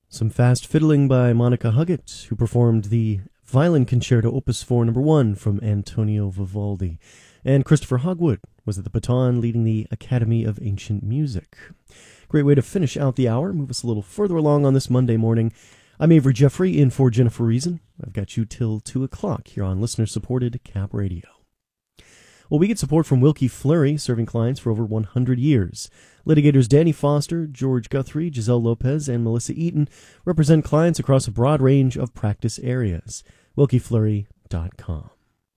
Some fast fiddling by Monica Huggett, who performed the Violin Concerto Opus 4 No. 1 from Antonio Vivaldi. And Christopher Hogwood was at the baton leading the Academy of Ancient Music. Great way to finish out the hour, move us a little further along on this Monday morning. I'm Avery Jeffrey, in for Jennifer Reason. I've got you till 2 o'clock here on listener-supported Cap Radio. Well, we get support from Wilkie Fleury, serving clients for over 100 years. Litigators Danny Foster, George Guthrie, Giselle Lopez, and Melissa Eaton represent clients across a broad range of practice areas. WilkieFleury.com.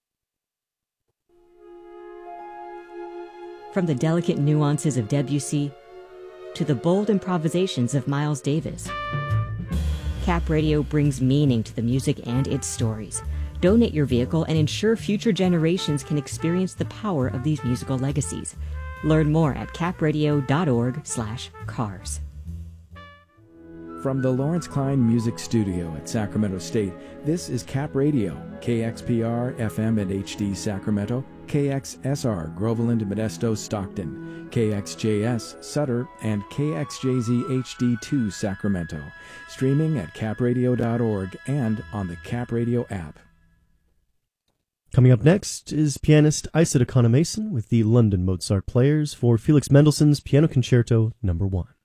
From the delicate nuances of Debussy to the bold improvisations of Miles Davis, Cap Radio brings meaning to the music and its stories. Donate your vehicle and ensure future generations can experience the power of these musical legacies. Learn more at capradio.org/cars. From the Lawrence Klein Music Studio at Sacramento State, this is Cap Radio, KXPR FM and HD Sacramento, KXSR Groveland, Modesto, Stockton, KXJS Sutter, and KXJZ HD2 Sacramento. Streaming at capradio.org and on the Cap Radio app. Coming up next is pianist Isata Kana-Mason with the London Mozart Players for Felix Mendelssohn's Piano Concerto No. 1.